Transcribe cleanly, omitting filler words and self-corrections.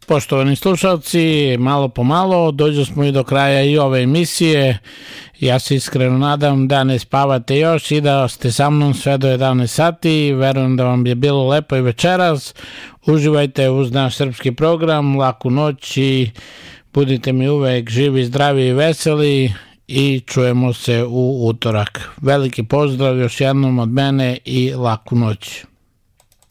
Poštovani slušalci, malo po malo dođu smo i do kraja i ove emisije. Ja se iskreno nadam da ne spavate još i da ste sa mnom sve do 11 sati. Verujem da vam je bilo lepo i večeras. Uživajte uz naš srpski program, laku noć i budite mi uvek živi, zdravi i veseli i čujemo se u utorak. Veliki pozdrav još jednom od mene i laku noć.